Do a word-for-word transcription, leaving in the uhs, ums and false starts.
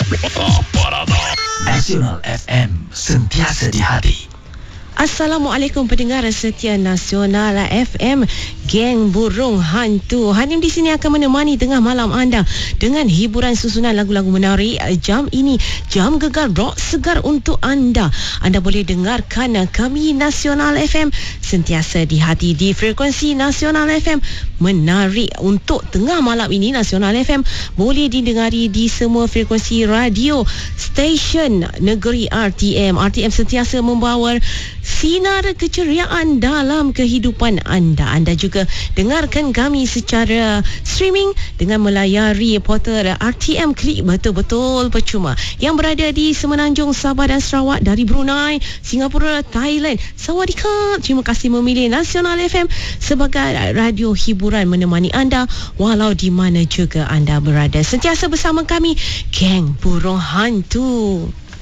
Nasional F M, sentiasa di hati. Assalamualaikum pendengar setia Nasional F M, geng burung hantu. Hanim di sini akan menemani tengah malam anda dengan hiburan susunan lagu-lagu menarik. Jam ini jam gegar rock segar untuk anda. Anda boleh dengarkan kami Nasional F M sentiasa di hati di frekuensi Nasional F M. Menarik untuk tengah malam ini. Nasional F M boleh didengari di semua frekuensi radio stesen negeri R T M. R T M sentiasa membawa sinar keceriaan dalam kehidupan anda. Anda juga dengarkan kami secara streaming dengan melayari portal R T M Klik, betul-betul percuma. Yang berada di Semenanjung Sabah dan Sarawak, dari Brunei, Singapura, Thailand. Sawadika. Terima kasih memilih Nasional F M sebagai radio hiburan menemani anda walau di mana juga anda berada. Sentiasa bersama kami, geng burung hantu.